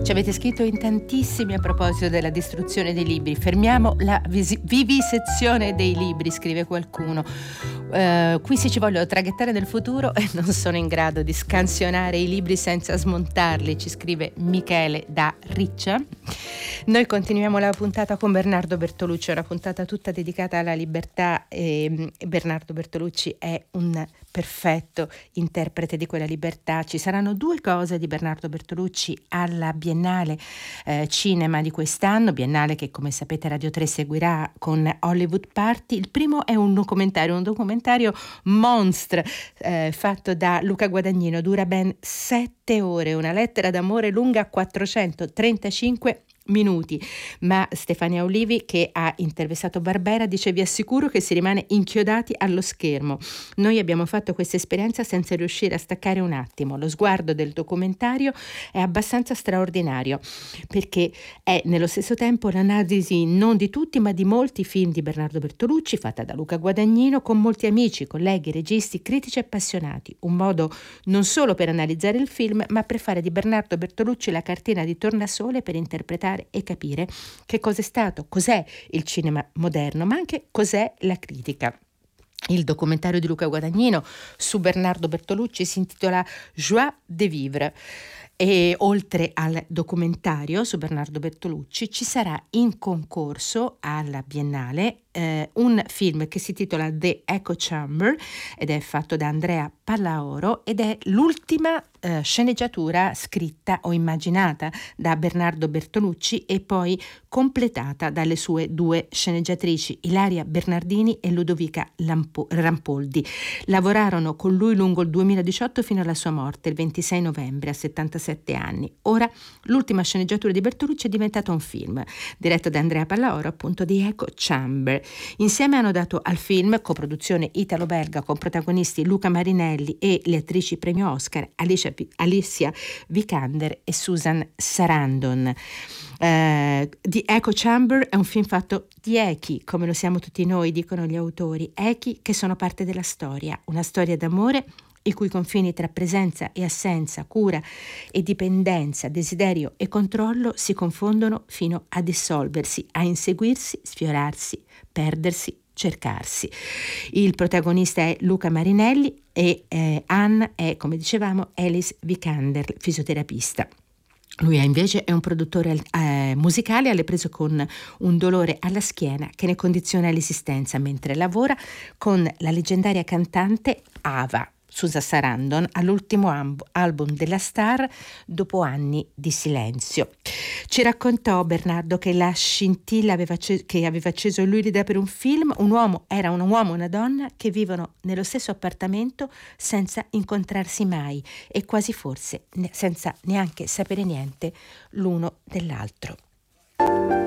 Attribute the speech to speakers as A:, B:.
A: Ci avete scritto in tantissimi a proposito della distruzione dei libri. Fermiamo la vivisezione dei libri, scrive qualcuno. Qui se ci voglio traghettare nel futuro e non sono in grado di scansionare i libri senza smontarli, ci scrive Michele da Riccia. Noi continuiamo la puntata con Bernardo Bertolucci, una puntata tutta dedicata alla libertà, e Bernardo Bertolucci è un perfetto interprete di quella libertà. Ci saranno due cose di Bernardo Bertolucci alla Biennale Cinema di quest'anno, Biennale che come sapete Radio 3 seguirà con Hollywood Party. Il primo è un documentario monstre fatto da Luca Guadagnino, dura ben 7 ore, una lettera d'amore lunga 435 minuti, ma Stefania Olivi, che ha intervistato Barbera, dice: vi assicuro che si rimane inchiodati allo schermo. Noi abbiamo fatto questa esperienza senza riuscire a staccare un attimo. Lo sguardo del documentario è abbastanza straordinario perché è nello stesso tempo l'analisi non di tutti ma di molti film di Bernardo Bertolucci, fatta da Luca Guadagnino con molti amici, colleghi, registi, critici appassionati. Un modo non solo per analizzare il film ma per fare di Bernardo Bertolucci la cartina di tornasole per interpretare e capire che cosa è stato, cos'è il cinema moderno, ma anche cos'è la critica. Il documentario di Luca Guadagnino su Bernardo Bertolucci si intitola Joie de vivre. E oltre al documentario su Bernardo Bertolucci ci sarà in concorso alla Biennale un film che si intitola The Echo Chamber ed è fatto da Andrea Pallaoro ed è l'ultima sceneggiatura scritta o immaginata da Bernardo Bertolucci e poi completata dalle sue due sceneggiatrici Ilaria Bernardini e Ludovica Rampoldi. Lavorarono con lui lungo il 2018 fino alla sua morte il 26 novembre a 77 anni. Ora l'ultima sceneggiatura di Bertolucci è diventata un film diretto da Andrea Pallaoro, appunto, di Echo Chamber. Insieme hanno dato al film, coproduzione italo-belga con protagonisti Luca Marinelli e le attrici premio Oscar Alicia Vikander e Susan Sarandon. The Echo Chamber è un film fatto di echi, come lo siamo tutti noi, dicono gli autori, echi che sono parte della storia, una storia d'amore i cui confini tra presenza e assenza, cura e dipendenza, desiderio e controllo si confondono fino a dissolversi, a inseguirsi, sfiorarsi, perdersi, cercarsi. Il protagonista è Luca Marinelli e Anna è, come dicevamo, Alice Vikander, fisioterapista. Lui invece è un produttore musicale alle prese con un dolore alla schiena che ne condiziona l'esistenza mentre lavora con la leggendaria cantante Ava. Susan Sarandon all'ultimo album della star dopo anni di silenzio. Ci raccontò Bernardo che la scintilla che aveva acceso lui l'idea per un film, era un uomo e una donna che vivono nello stesso appartamento senza incontrarsi mai e quasi forse senza neanche sapere niente l'uno dell'altro.